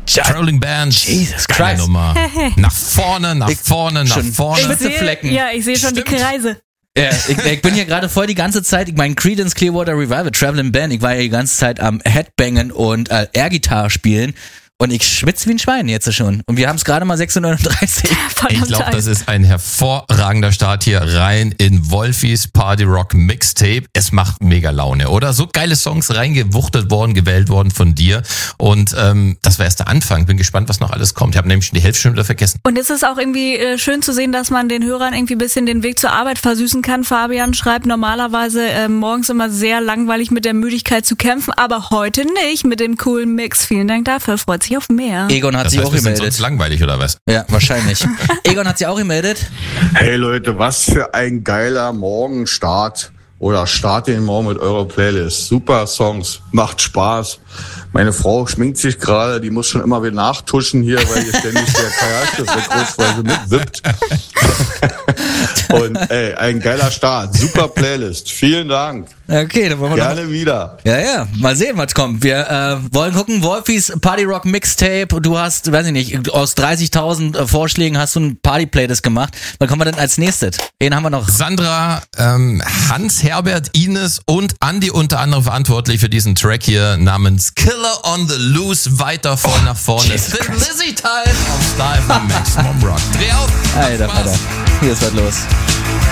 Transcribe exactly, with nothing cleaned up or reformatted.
Traveling Band. Jesus Geile Christ. Nummer. Nach vorne, nach Ich- vorne, nach schon- vorne. Schwitze sehe, Flecken. ja, ich sehe schon Stimmt. die Kreise. Ja, ich, ich bin hier gerade voll die ganze Zeit, ich mein Creedence Clearwater Revival, Traveling Band, ich war ja die ganze Zeit am Headbangen und äh, Air-Gitarre spielen und ich schwitze wie ein Schwein jetzt schon. Und wir haben es gerade mal sechs Uhr neununddreißig. Ich glaube, das ist ein hervorragender Start hier rein in Wolfis Party Rock Mixtape. Es macht mega Laune, oder? So geile Songs reingewuchtet worden, gewählt worden von dir. Und ähm, das war erst der Anfang. Bin gespannt, was noch alles kommt. Ich habe nämlich schon die Hälfte schon wieder vergessen. Und es ist auch irgendwie äh, schön zu sehen, dass man den Hörern irgendwie ein bisschen den Weg zur Arbeit versüßen kann. Fabian schreibt normalerweise äh, morgens immer sehr langweilig mit der Müdigkeit zu kämpfen, aber heute nicht mit dem coolen Mix. Vielen Dank dafür, freut sich auf mehr. Egon hat Das sich heißt, auch wir sind gemeldet. sonst langweilig, oder was? Ja, wahrscheinlich. Egon hat sich auch gemeldet. Hey Leute, was für ein geiler Morgenstart oder start den Morgen mit eurer Playlist. Super Songs, macht Spaß. Meine Frau schminkt sich gerade, die muss schon immer wieder nachtuschen hier, weil hier ständig der Kajalstift wegrutscht, weil sie mitwippt. Und ey, ein geiler Start, super Playlist. Vielen Dank. Okay, dann wollen wir noch. Gerne wieder. Ja, ja, mal sehen, was kommt. Wir äh, wollen gucken, Wolfis Party Rock Mixtape. Du hast, weiß ich nicht, aus dreißigtausend äh, Vorschlägen hast du ein Party-Playlist gemacht. Was kommen wir denn als nächstes? Den haben wir noch. Sandra, ähm, Hans, Herbert, Ines und Andi unter anderem verantwortlich für diesen Track hier namens Killer on the Loose. Weiter voll nach vorne. Jesus Thin Christ. Lizzy Time auf Star F M Maximum Rock. Dreh auf. Alter, Spaß. Alter. Hier ist was los.